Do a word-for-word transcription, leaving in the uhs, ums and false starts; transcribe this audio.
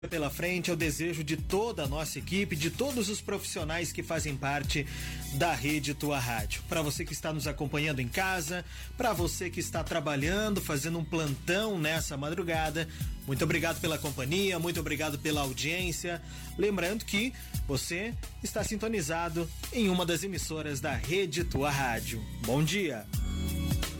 pela frente é o desejo de toda a nossa equipe, de todos os profissionais que fazem parte da Rede Tua Rádio. Para você que está nos acompanhando em casa, para você que está trabalhando, fazendo um plantão nessa madrugada, muito obrigado pela companhia, muito obrigado pela audiência. Lembrando que você está sintonizado em uma das emissoras da Rede Tua Rádio. Bom dia!